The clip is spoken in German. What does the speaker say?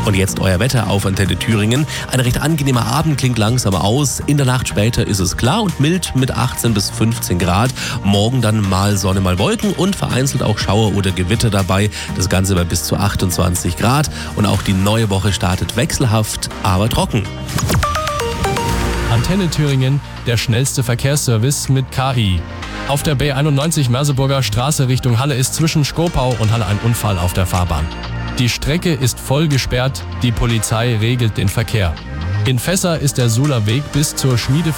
Und jetzt euer Wetter auf Antenne Thüringen. Ein recht angenehmer Abend klingt langsam aus. In der Nacht später ist es klar und mild mit 18 bis 15 Grad. Morgen dann mal Sonne, mal Wolken und vereinzelt auch Schauer oder Gewitter dabei. Das Ganze bei bis zu 28 Grad. Und auch die neue Woche startet wechselhaft, aber trocken. Antenne Thüringen, der schnellste Verkehrsservice mit KI. Auf der B91 Merseburger Straße Richtung Halle ist zwischen Schkopau und Halle ein Unfall auf der Fahrbahn. Die Strecke ist voll gesperrt, die Polizei regelt den Verkehr. In Fässer ist der Suhler Weg bis zur Schmiede